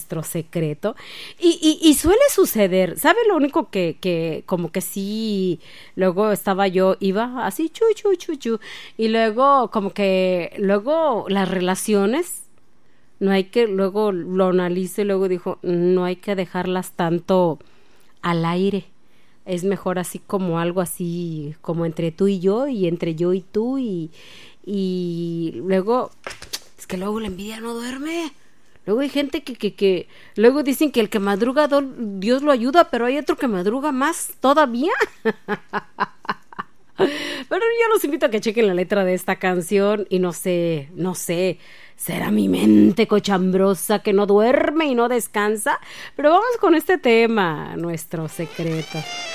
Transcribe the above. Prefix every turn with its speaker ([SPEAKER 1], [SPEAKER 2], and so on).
[SPEAKER 1] nuestro secreto. Y suele suceder, ¿sabe? Lo único que como que sí, luego iba así, chu, chu, chu, chu, y luego como que, luego las relaciones, no hay que, luego lo analizo y luego dijo, no hay que dejarlas tanto al aire. Es mejor así como algo así, como entre tú y yo, y entre yo y tú, y luego, es que luego la envidia no duerme. Luego hay gente que luego dicen que el que madruga Dios lo ayuda, pero hay otro que madruga más todavía. Pero yo los invito a que chequen la letra de esta canción y no sé, será mi mente cochambrosa que no duerme y no descansa, pero vamos con este tema, nuestro secreto.